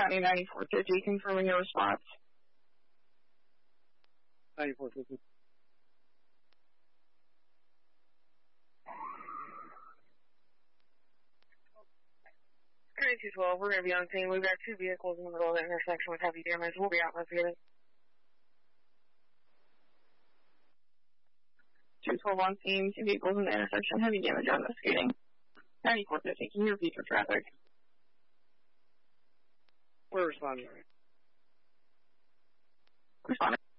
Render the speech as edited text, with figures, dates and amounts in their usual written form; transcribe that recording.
County 9450, confirming your response. 9450. County 212, we're going to be on scene. We've got two vehicles in the middle of the intersection with heavy damage. We'll be out investigating. 212 on scene, two vehicles in the intersection, heavy damage on investigating. 9450, can you repeat for traffic? We're responding. Responding.